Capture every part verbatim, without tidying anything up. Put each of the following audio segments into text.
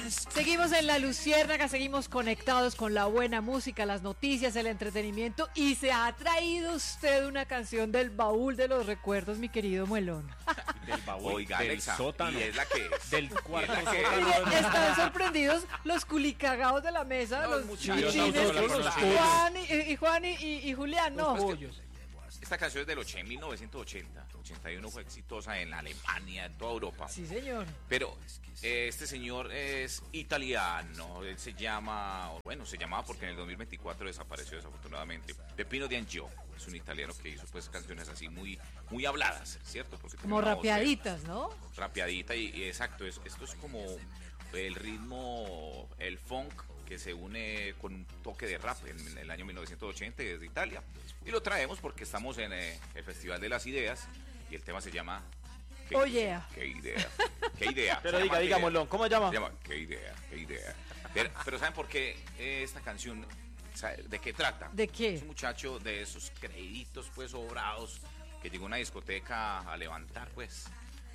Seguimos en La Luciérnaga, seguimos conectados con la buena música, las noticias, el entretenimiento, y se ha traído usted una canción del baúl de los recuerdos, mi querido Muelón. Del baúl, Oiga, del Alexa, sótano, y es la que es. del cuarto Y es la que es. sótano. Están sorprendidos los culicagados de la mesa, No, los muchachos, chichines, no, no, no, no, Juan y, y Juan y, y Julián, no. Esta canción es del ocho- mil novecientos ochenta. ochenta y uno fue exitosa en Alemania, en toda Europa. Sí, señor. Pero eh, este señor es italiano. Él se llama, o bueno, se llamaba porque en el dos mil veinticuatro desapareció desafortunadamente. Peppino D'Angio es un italiano que hizo pues canciones así muy, muy habladas, ¿cierto? Porque Como tenía una voz de- rapeaditas, ¿no? Rapeadita y, y exacto, es, esto es como el ritmo, el funk que se une con un toque de rap en, en el año mil novecientos ochenta desde Italia, y lo traemos porque estamos en eh, el Festival de las Ideas y el tema se llama ¿Qué, Oh, yeah. qué idea? ¿Qué idea? Pero Se diga, llama diga, ¿Qué idea? Molón, ¿cómo se llama? Se llama ¿Qué idea? ¿Qué idea? Pero, pero ¿saben por qué eh, esta canción? ¿Sabe ¿De qué trata? ¿De qué? Es un muchacho de esos créditos pues sobrados que llegó a una discoteca a levantar pues,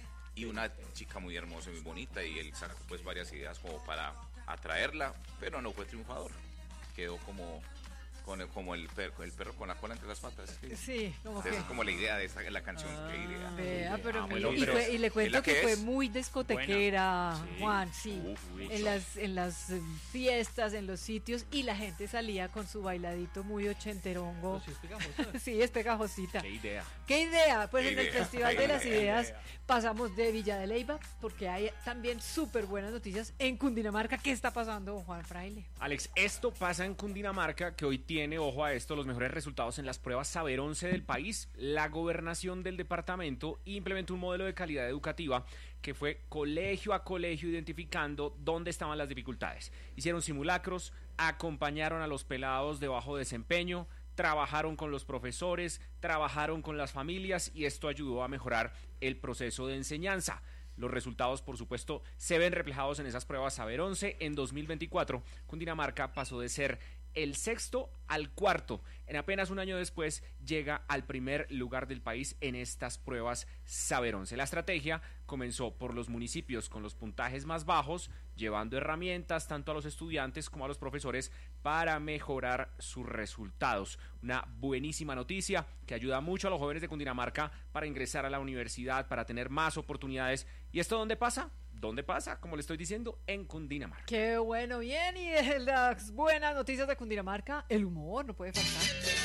y una chica muy hermosa y muy bonita, y él sacó pues varias ideas como para atraerla, pero no fue triunfador, quedó como con el, como el perro, el perro con la cola entre las patas. Sí, como que... Esa es como la idea de esta, la canción. Ah, ¿Qué idea? vea, pero Ah, mire, bueno, y, pero fue- y le ¿es cuento la que, que fue es? muy discotequera, Buena. Sí. Juan, sí, Uf, mucho. en las en las eh, fiestas, en los sitios, y la gente salía con su bailadito muy ochenterongo. Sí, es pegajosita. Qué idea. ¿Qué idea? Pues ¿Qué en el idea? Festival ¿Qué de las idea? Ideas pasamos de Villa de Leyva, porque hay también súper buenas noticias en Cundinamarca. ¿Qué está pasando, don Juan Fraile? Alex, esto pasa en Cundinamarca, que hoy tiene, ojo a esto, los mejores resultados en las pruebas Saber once del país. La gobernación del departamento implementó un modelo de calidad educativa que fue colegio a colegio identificando dónde estaban las dificultades. Hicieron simulacros, acompañaron a los pelados de bajo desempeño, trabajaron con los profesores, trabajaron con las familias, y esto ayudó a mejorar el proceso de enseñanza. Los resultados, por supuesto, se ven reflejados en esas pruebas Saber once. En dos mil veinticuatro, Cundinamarca pasó de ser el sexto al cuarto. En apenas un año después llega al primer lugar del país en estas pruebas Saber once. La estrategia comenzó por los municipios con los puntajes más bajos, llevando herramientas tanto a los estudiantes como a los profesores para mejorar sus resultados. Una buenísima noticia que ayuda mucho a los jóvenes de Cundinamarca para ingresar a la universidad, para tener más oportunidades. ¿Y esto dónde pasa? ¿Dónde pasa? Como le estoy diciendo, en Cundinamarca. Qué bueno, bien, y de las buenas noticias de Cundinamarca, el humor no puede faltar.